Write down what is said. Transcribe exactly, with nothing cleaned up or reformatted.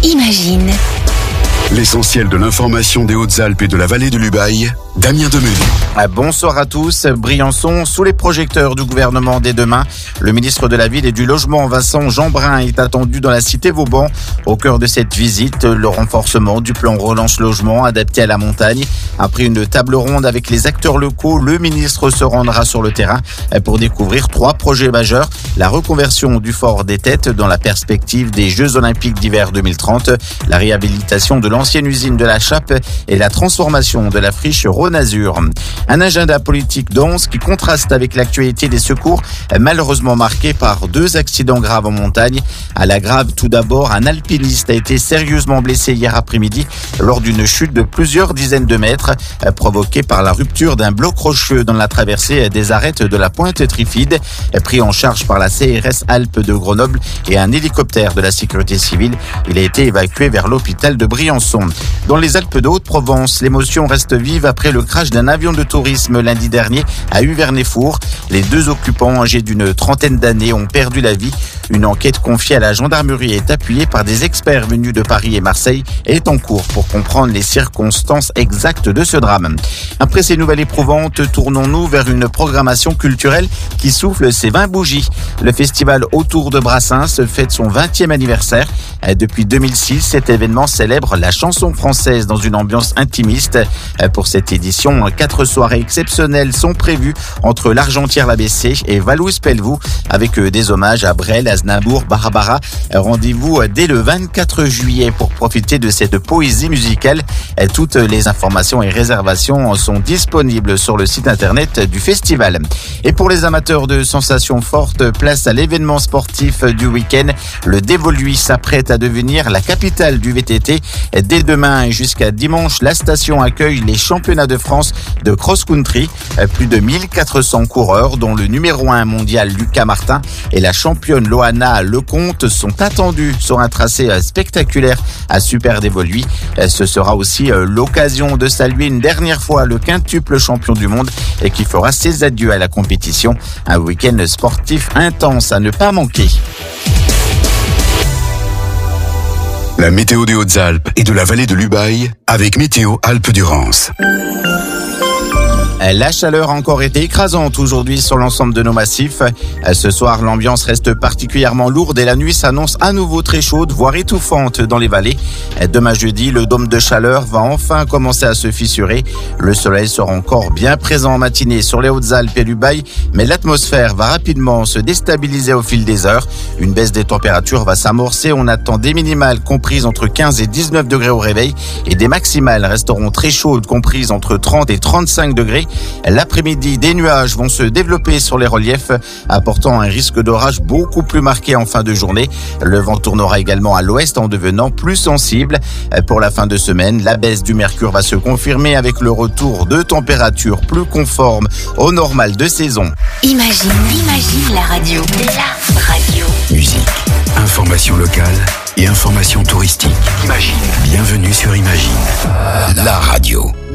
Imagine. L'essentiel de l'information des Hautes-Alpes et de la vallée de l'Ubaye, Damien Demenu. Bonsoir à tous. Briançon, sous les projecteurs du gouvernement dès demain. Le ministre de la Ville et du Logement, Vincent Jeanbrun, est attendu dans la cité Vauban. Au cœur de cette visite, le renforcement du plan Relance Logement adapté à la montagne. Après une table ronde avec les acteurs locaux, le ministre se rendra sur le terrain pour découvrir trois projets majeurs. La reconversion du Fort des Têtes dans la perspective des Jeux Olympiques d'hiver deux mille trente, la réhabilitation de l'ancienne usine de la Chape et la transformation de la friche Rhône-Azur. Un agenda politique dense qui contraste avec l'actualité des secours, malheureusement marqué par deux accidents graves en montagne. À la Grave, tout d'abord, un alpiniste a été sérieusement blessé hier après-midi lors d'une chute de plusieurs dizaines de mètres, provoquée par la rupture d'un bloc rocheux dans la traversée des arêtes de la Pointe Trifide. Pris en charge par la C R S Alpes de Grenoble et un hélicoptère de la sécurité civile, il a été évacué vers l'hôpital de Briançon. Dans les Alpes de Haute-Provence, l'émotion reste vive après le crash d'un avion de tourisme lundi dernier à Uvernay-Four. Les deux occupants âgés d'une trentaine d'années ont perdu la vie. Une enquête confiée à la gendarmerie est appuyée par des experts venus de Paris et Marseille et est en cours pour comprendre les circonstances exactes de ce drame. Après ces nouvelles éprouvantes, tournons-nous vers une programmation culturelle qui souffle ses vingt bougies. Le festival Autour de Brassens fête son vingtième anniversaire. Depuis deux mille six, cet événement célèbre la chanson française dans une ambiance intimiste. Pour cette édition, quatre soirées exceptionnelles sont prévues entre l'Argentière-l'A B C et Valous-Pelvoux avec des hommages à Brel, Aznavour, Barbara. Rendez-vous dès le vingt-quatre juillet pour profiter de cette poésie musicale. Toutes les informations et réservations sont disponibles sur le site internet du festival. Et pour les amateurs de sensations fortes, place à l'événement sportif du week-end. Le Dévoluy s'apprête à devenir la capitale du V T T. Dès demain et jusqu'à dimanche, la station accueille les championnats de France de cross-country. Plus de mille quatre cents coureurs, dont le numéro un mondial Lucas Martin et la championne Loana Lecomte, sont attendus sur un tracé spectaculaire à Super Dévoluy. Ce sera aussi l'occasion de saluer une dernière fois le quintuple champion du monde et qui fera ses adieux à la compétition. Un week-end sportif intense à ne pas manquer. La météo des Hautes-Alpes et de la vallée de l'Ubaye avec Météo Alpes-Durance. La chaleur a encore été écrasante aujourd'hui sur l'ensemble de nos massifs. Ce soir, l'ambiance reste particulièrement lourde et la nuit s'annonce à nouveau très chaude, voire étouffante dans les vallées. Demain jeudi, le dôme de chaleur va enfin commencer à se fissurer. Le soleil sera encore bien présent en matinée sur les Hautes-Alpes et l'Ubaye, mais l'atmosphère va rapidement se déstabiliser au fil des heures. Une baisse des températures va s'amorcer. On attend des minimales comprises entre quinze et dix-neuf degrés au réveil et des maximales resteront très chaudes comprises entre trente et trente-cinq degrés. L'après-midi, des nuages vont se développer sur les reliefs, apportant un risque d'orage beaucoup plus marqué en fin de journée. Le vent tournera également à l'ouest en devenant plus sensible. Pour la fin de semaine, la baisse du mercure va se confirmer avec le retour de températures plus conformes au normal de saison. Imagine, imagine la radio. La radio. Musique, information locale et information touristique. Imagine. Bienvenue sur Imagine, la radio.